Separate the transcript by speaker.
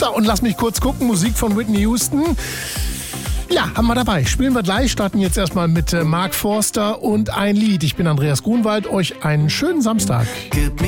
Speaker 1: So, und lass mich kurz gucken. Musik von Whitney Houston. Ja, haben wir dabei. Spielen wir gleich. Starten jetzt erstmal mit Mark Forster und ein Lied. Ich bin Andreas Grunwald. Euch einen schönen Samstag.